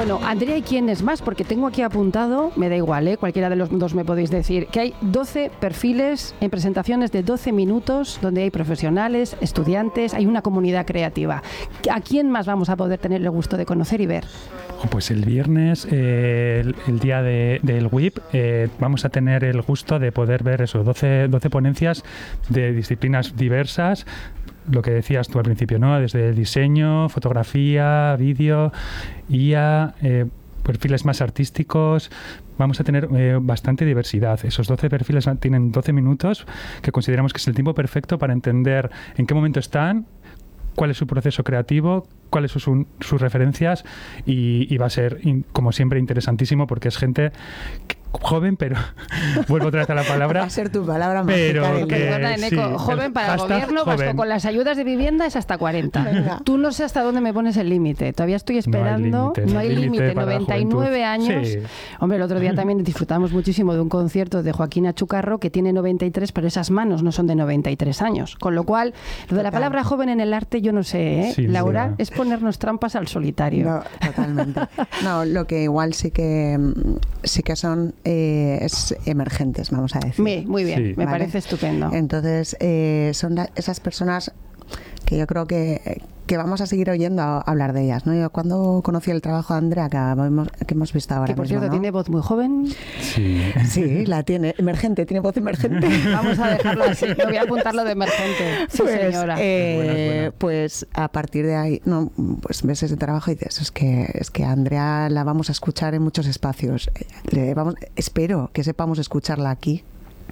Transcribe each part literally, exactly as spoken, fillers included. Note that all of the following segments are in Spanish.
Bueno, Andrea, ¿y quién es más? Porque tengo aquí apuntado, me da igual, ¿eh? Cualquiera de los dos me podéis decir, que hay doce perfiles en presentaciones de doce minutos, donde hay profesionales, estudiantes, hay una comunidad creativa. ¿A quién más vamos a poder tener el gusto de conocer y ver? Pues el viernes, eh, el, el día de, del W I P, eh, vamos a tener el gusto de poder ver eso, doce, doce ponencias de disciplinas diversas. Lo que decías tú al principio, ¿no? Desde diseño, fotografía, vídeo, I A, eh, perfiles más artísticos. Vamos a tener eh, bastante diversidad. Esos doce perfiles tienen doce minutos, que consideramos que es el tiempo perfecto para entender en qué momento están, cuál es su proceso creativo, cuáles son sus referencias, y, y va a ser, in, como siempre, interesantísimo, porque es gente que, joven, pero vuelvo otra vez a la palabra. Va a ser tu palabra pero mágica. Que, Perdona, Eneco, sí, joven para el gobierno joven. Vasco, con las ayudas de vivienda es hasta cuarenta. Venga. Tú no sé hasta dónde me pones el límite. Todavía estoy esperando. No hay límite. No noventa y nueve años. Sí. Hombre, el otro día también disfrutamos muchísimo de un concierto de Joaquín Achucarro, que tiene noventa y tres, pero esas manos no son de noventa y tres años. Con lo cual, lo de la palabra joven en el arte, yo no sé, ¿eh? Sí, Laura, sí. Es ponernos trampas al solitario. No, totalmente. No, lo que igual sí que sí que son eh, es emergentes, vamos a decir. Muy, muy bien, sí. Me ¿Vale? parece estupendo. Entonces, eh, son la, esas personas que yo creo que, que vamos a seguir oyendo a, a hablar de ellas, ¿no? Yo cuando conocí el trabajo de Andrea, que hemos, que hemos visto ahora que por mismo, cierto, ¿no? Tiene voz muy joven. Sí. Sí, la tiene, emergente, tiene voz emergente. Vamos a dejarlo así, yo voy a apuntarlo de emergente. Sí, pues, señora. Eh, buena, buena. Pues a partir de ahí, no, pues ves ese trabajo y dices, es que, es que a Andrea la vamos a escuchar en muchos espacios. Le vamos, espero que sepamos escucharla aquí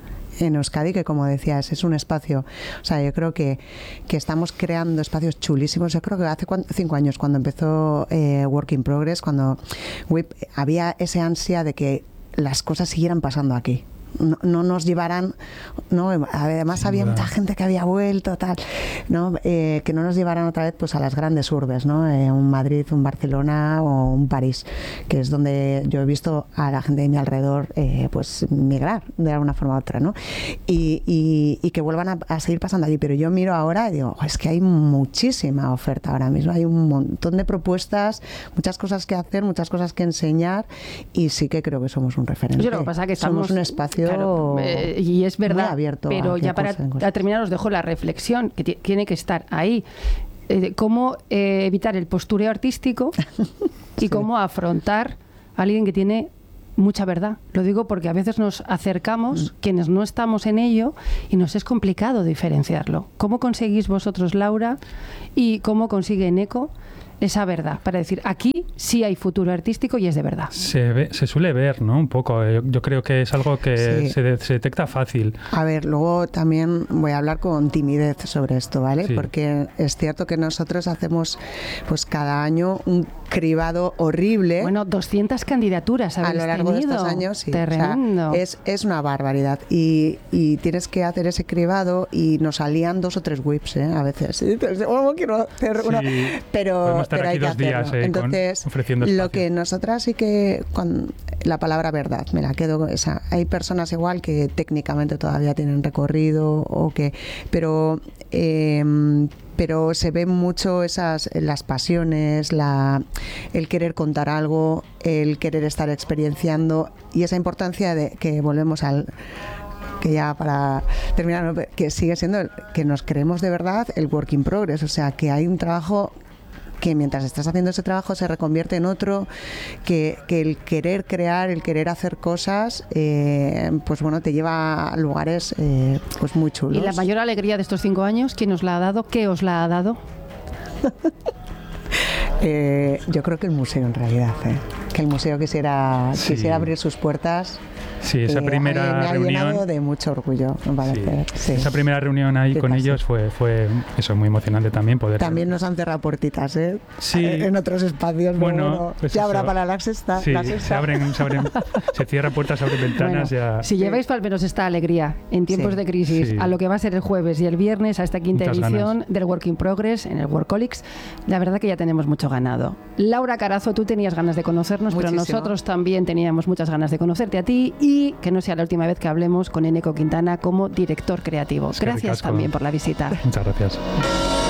en Euskadi, que como decías, es un espacio, o sea, yo creo que, que estamos creando espacios chulísimos. Yo creo que hace cuando, cinco años, cuando empezó eh, Work in Progress, cuando W I P, había ese ansia de que las cosas siguieran pasando aquí. No, no nos llevaran, no, además sí, había bueno. mucha gente que había vuelto, tal, ¿no? Eh, que no nos llevaran otra vez pues a las grandes urbes, ¿no? Eh, un Madrid, un Barcelona o un París, que es donde yo he visto a la gente de mi alrededor eh, pues migrar de alguna forma u otra, ¿no? Y, y, y que vuelvan a, a seguir pasando allí. Pero yo miro ahora y digo, es que hay muchísima oferta ahora mismo, hay un montón de propuestas, muchas cosas que hacer, muchas cosas que enseñar, y sí que creo que somos un referente. Yo lo que pasa es que estamos, somos un espacio claro, eh, y es verdad, abierto, pero ya para a terminar os dejo la reflexión que t- tiene que estar ahí, eh, cómo eh, evitar el postureo artístico y sí. cómo afrontar a alguien que tiene mucha verdad. Lo digo porque a veces nos acercamos, mm. quienes no estamos en ello, y nos es complicado diferenciarlo. ¿Cómo conseguís vosotros, Laura, y cómo consigue Eneco esa verdad, para decir, aquí sí hay futuro artístico y es de verdad? Se ve, se suele ver, ¿no? Un poco. Yo, yo creo que es algo que sí. se, de, se detecta fácil. A ver, luego también voy a hablar con timidez sobre esto, ¿vale? Sí. Porque es cierto que nosotros hacemos pues cada año un cribado horrible. Bueno, doscientas candidaturas habéis a lo largo tenido. de estos años, sí. Tremendo. O sea, es, es una barbaridad. Y, y tienes que hacer ese cribado y nos salían dos o tres W I Ps, ¿eh? A veces. Entonces, oh, quiero hacer una. Sí. Pero, pero hay que hacerlo. Días, eh, Entonces, con, lo que nosotras sí que, con la palabra verdad, me la quedo esa. Hay personas igual que técnicamente todavía tienen recorrido, o que, pero eh, pero se ven mucho esas las pasiones, la, el querer contar algo, el querer estar experienciando, y esa importancia de que volvemos al que ya para terminar, que sigue siendo el, que nos creemos de verdad el work in progress, o sea, que hay un trabajo que mientras estás haciendo ese trabajo se reconvierte en otro, que, que el querer crear, el querer hacer cosas, eh, pues bueno, te lleva a lugares eh, pues muy chulos. ¿Y la mayor alegría de estos cinco años, quién os la ha dado? ¿Qué os la ha dado? eh, yo creo que el museo, en realidad, ¿eh? Que el museo quisiera, sí. quisiera abrir sus puertas. Sí, esa eh, primera me ha reunión. llenado de mucho orgullo, me parece. Sí. Sí. Esa primera reunión ahí ¿Qué con pasa? ellos fue, fue eso, muy emocionante también poder. También nos han cerrado puertitas, ¿eh? Sí. En otros espacios. Bueno, bueno pues ya eso. habrá para la sexta. Sí, la sexta. se abren, se abren, se cierran puertas, se abren ventanas. Bueno, ya. si sí. lleváis al menos esta alegría en tiempos sí. de crisis, Sí. a lo que va a ser el jueves y el viernes, a esta quinta Muchas edición ganas. del Work in Progress en el Workaholics, la verdad que ya tenemos mucho ganado. Laura Carazo, tú tenías ganas de conocernos, Muchísimo. pero nosotros también teníamos muchas ganas de conocerte a ti, y que no sea la última vez que hablemos con Eneco Quintana como director creativo. Es que Gracias ricasco. también por la visita. Muchas gracias.